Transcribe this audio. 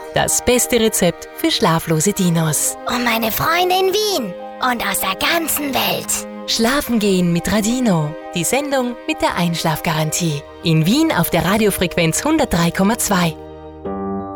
Das beste Rezept für schlaflose Dinos. Und meine Freunde in Wien und aus der ganzen Welt. Schlafen gehen mit Radino. Die Sendung mit der Einschlafgarantie. In Wien auf der Radiofrequenz 103,2.